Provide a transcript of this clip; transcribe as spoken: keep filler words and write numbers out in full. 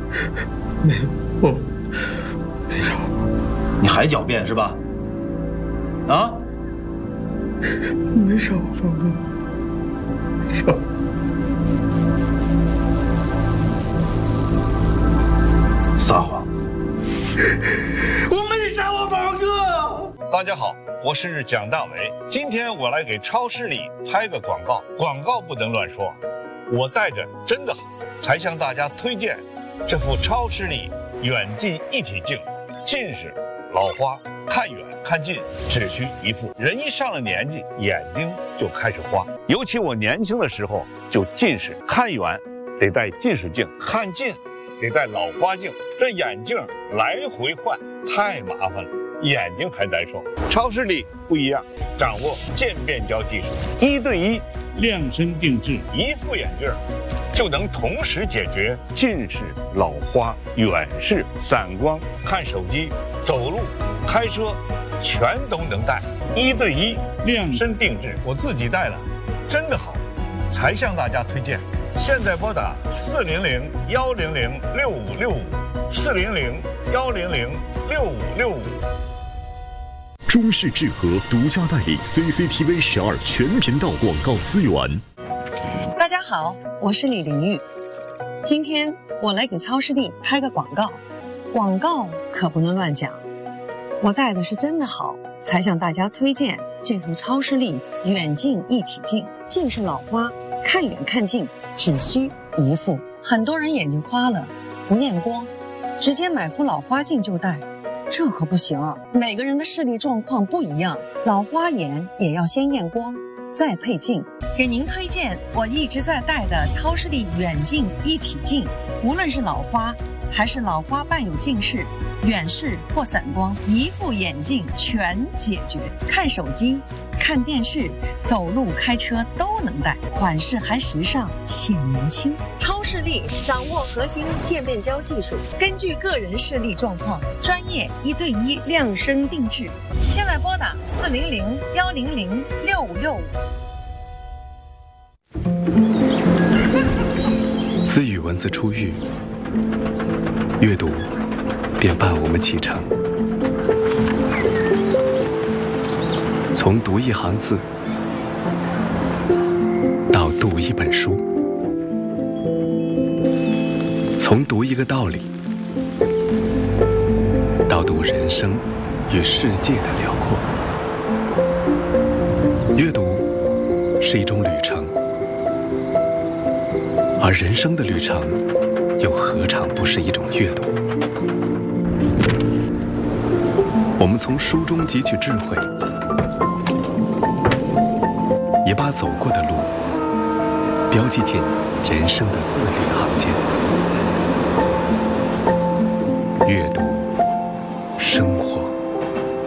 没有，我没杀过。 你还狡辩是吧？啊？ 我没杀过方哥，没杀。 撒谎！ 我没杀过方哥。 大家好，我是蒋大为，今天我来给超市里拍个广告，广告不能乱说。我带着真的好，才向大家推荐这副超视力远近一体镜。近视、老花，看远看近只需一副。人一上了年纪，眼睛就开始花。尤其我年轻的时候就近视，看远得戴近视镜，看近得戴老花镜，这眼镜来回换太麻烦了，眼睛还难受。超视力不一样，掌握渐变焦技术，一对一量身定制，一副眼镜就能同时解决近视、老花、远视、散光、看手机、走路、开车，全都能戴，一对一量身定制。我自己戴了，真的好，才向大家推荐。现在拨打四零零幺零零六五六五，四零零幺零零六五六五。 中视智和独家代理 C C T V 十二全频道广告资源。 大家好，我是李玲玉。今天我来给超视力拍个广告，广告可不能乱讲。我带的是真的好，才向大家推荐这副超视力远近一体镜。近视老花，看远看近只需一副。很多人眼睛花了，不验光，直接买副老花镜就戴。这可不行啊！每个人的视力状况不一样，老花眼也要先验光，再配镜。给您推荐我一直在戴的超视力远近一体镜，无论是老花还是老花伴有近视、远视或散光，一副眼镜全解决。看手机、看电视、走路、开车都能戴，款式还时尚显年轻。超视力掌握核心渐变焦技术，根据个人视力状况，专业一对一量身定制。现在拨打四零零幺零零六五六五。 自与文字初遇，阅读便伴我们启程。从读一行字到读一本书，从读一个道理到读人生与世界的辽阔。阅读是一种旅程，而人生的旅程又何尝不是一种阅读？我们从书中汲取智慧，也把走过的路标记进人生的字里行间。